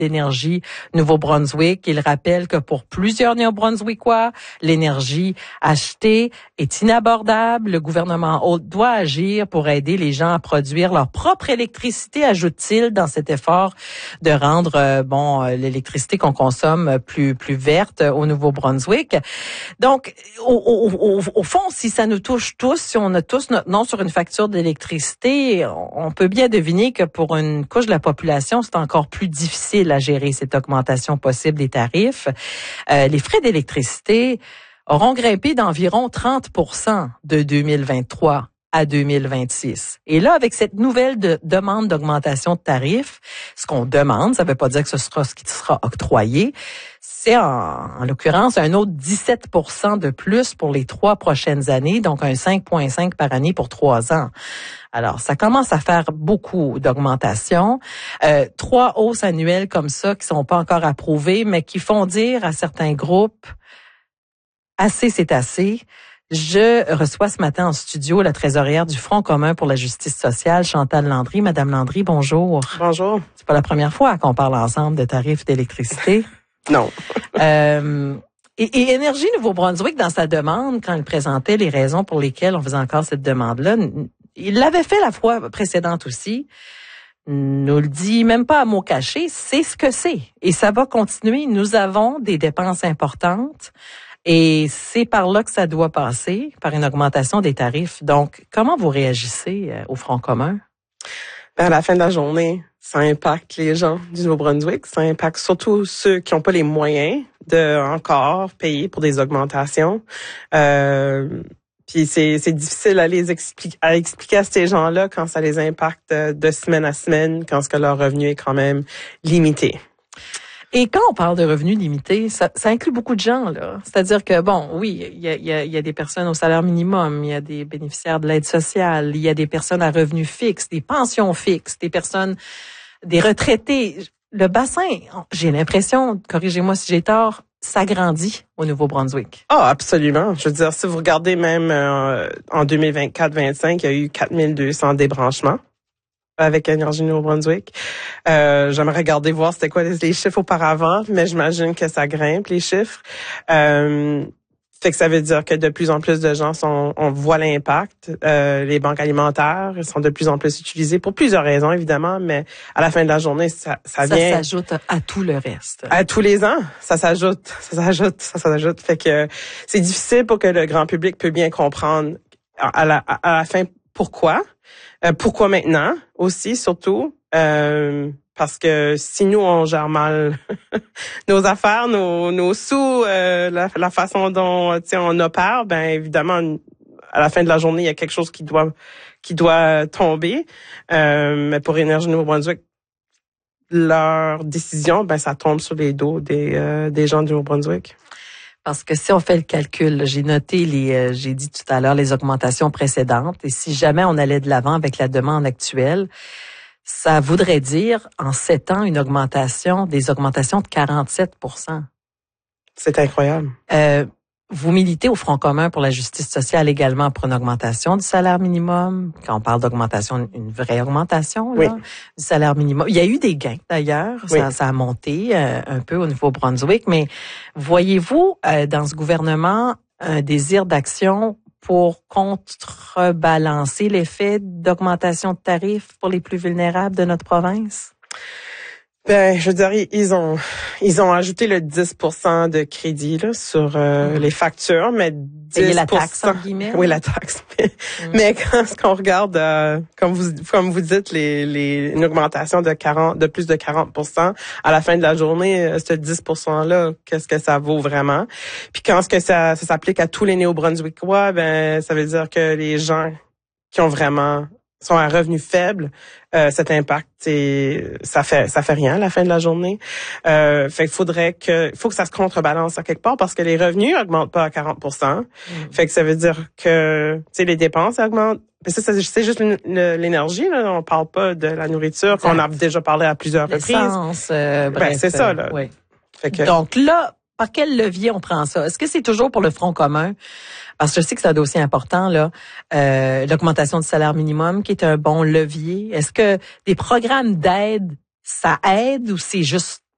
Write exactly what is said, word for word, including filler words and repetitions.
d'énergie Nouveau-Brunswick. Il rappelle que pour plusieurs Néo-Brunswickois, l'énergie achetée est inabordable. Le gouvernement Holt doit agir pour aider les gens à produire leur propre électricité, ajoute-t-il, dans cet effort de rendre euh, bon l'électricité qu'on consomme plus plus verte au Nouveau-Brunswick. Donc, au, au, au, au fond, si ça nous touche tous, si on a tous notre nom sur une facture d'électricité, on peut bien deviner que pour une couche de la population, c'est encore plus difficile à gérer cette augmentation possible des tarifs. Euh, les frais d'électricité auront grimpé d'environ trente pour cent de deux mille vingt-trois à deux mille vingt-six. Et là, avec cette nouvelle de demande d'augmentation de tarifs, ce qu'on demande, ça ne veut pas dire que ce sera ce qui sera octroyé, c'est en, en l'occurrence un autre dix-sept pour cent de plus pour les trois prochaines années, donc un cinq virgule cinq par année pour trois ans. Alors, ça commence à faire beaucoup d'augmentation. Euh, trois hausses annuelles comme ça qui sont pas encore approuvées, mais qui font dire à certains groupes, assez c'est assez. Je reçois ce matin en studio la trésorière du Front commun pour la justice sociale, Chantal Landry. Madame Landry, bonjour. Bonjour. C'est pas la première fois qu'on parle ensemble de tarifs d'électricité. Non. euh, et, et Énergie Nouveau-Brunswick, dans sa demande, quand il présentait les raisons pour lesquelles on faisait encore cette demande-là, il l'avait fait la fois précédente aussi, nous le dit même pas à mots cachés, c'est ce que c'est. Et ça va continuer. Nous avons des dépenses importantes. Et c'est par là que ça doit passer, par une augmentation des tarifs. Donc, comment vous réagissez au Front commun? Ben, à la fin de la journée, ça impacte les gens du Nouveau-Brunswick. Ça impacte surtout ceux qui n'ont pas les moyens de encore payer pour des augmentations. Euh, puis c'est, c'est difficile à les expliquer, à expliquer à ces gens-là quand ça les impacte de semaine à semaine, quand ce que leur revenu est quand même limité. Et quand on parle de revenus limités, ça, ça inclut beaucoup de gens, là. C'est-à-dire que, bon, oui, il y a, y, a, y a des personnes au salaire minimum, il y a des bénéficiaires de l'aide sociale, il y a des personnes à revenus fixes, des pensions fixes, des personnes, des retraités. Le bassin, j'ai l'impression, corrigez-moi si j'ai tort, s'agrandit au Nouveau-Brunswick. Ah, absolument. Je veux dire, si vous regardez même euh, en deux mille vingt-quatre vingt-cinq, il y a eu quatre mille deux cents débranchements avec Énergie Nouveau-Brunswick. Euh, j'aimerais regarder voir c'était quoi les, les chiffres auparavant, mais j'imagine que ça grimpe, les chiffres. Euh, fait que ça veut dire que de plus en plus de gens sont, on voit l'impact. Euh, les banques alimentaires sont de plus en plus utilisées pour plusieurs raisons, évidemment, mais à la fin de la journée, ça, ça vient... Ça s'ajoute à tout le reste. À tous les ans, ça s'ajoute, ça s'ajoute, ça s'ajoute. Fait que c'est difficile pour que le grand public peut bien comprendre à la, à la fin pourquoi. Euh, pourquoi maintenant aussi, surtout, euh, parce que si nous, on gère mal nos affaires, nos, nos sous, euh, la, la façon dont on opère, ben évidemment, à la fin de la journée, il y a quelque chose qui doit qui doit tomber. Euh, mais pour Énergie Nouveau-Brunswick, leur décision, ben ça tombe sur les dos des, euh, des gens du Nouveau-Brunswick. Parce que si on fait le calcul, j'ai noté les, euh, j'ai dit tout à l'heure les augmentations précédentes, et si jamais on allait de l'avant avec la demande actuelle, ça voudrait dire en sept ans une augmentation, des augmentations de quarante-sept pour cent. C'est incroyable. Euh, Vous militez au Front commun pour la justice sociale également pour une augmentation du salaire minimum. Quand on parle d'augmentation, une vraie augmentation là, oui. du salaire minimum. Il y a eu des gains d'ailleurs, oui. ça, ça a monté euh, un peu au Nouveau-Brunswick, mais voyez-vous euh, dans ce gouvernement un désir d'action pour contrebalancer l'effet d'augmentation de tarifs pour les plus vulnérables de notre province? Ben, je veux dire, ils ont ils ont ajouté le dix pour cent de crédit là sur euh, mmh. les factures, mais dix pour cent. Payer la taxe, entre guillemets. Oui, la taxe. mmh. Mais quand ce qu'on regarde, euh, comme vous comme vous dites, les les une augmentation de quarante de plus de quarante pour cent à la fin de la journée, ce dix pour cent là, qu'est-ce que ça vaut vraiment? Puis quand ce que ça ça s'applique à tous les Néo-Brunswickois, ben ça veut dire que les gens qui ont vraiment sont à revenus faibles, euh, cet impact, c'est, ça fait, ça fait rien à la fin de la journée. Euh, fait qu'il faudrait que, faut que ça se contrebalance à quelque part parce que les revenus augmentent pas à quarante pour cent. Mmh. Fait que ça veut dire que, tu sais, les dépenses augmentent. Mais ça, c'est juste l'énergie, là. On parle pas de la nourriture exact. Qu'on a déjà parlé à plusieurs reprises. Euh, bref, ben, c'est ça, là. Euh, oui. Fait que, donc là, par quel levier on prend ça? Est-ce que c'est toujours pour le Front commun? Parce que je sais que c'est un dossier important, là, euh, l'augmentation du salaire minimum, qui est un bon levier. Est-ce que des programmes d'aide, ça aide ou c'est juste